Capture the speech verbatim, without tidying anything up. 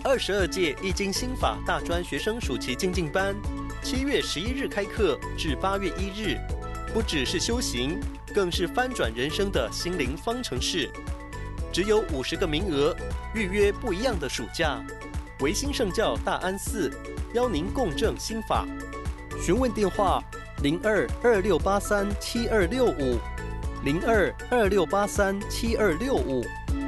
二十二届易经心法大专学生暑期精进班，七月十一日开课至八月一日，不只是修行，更是翻转人生的心灵方程式。只有五十个名额，预约不一样的暑假。维新圣教大安寺邀您共振心法，询问电话零二二六八三七二六五零二二六八三七二六五。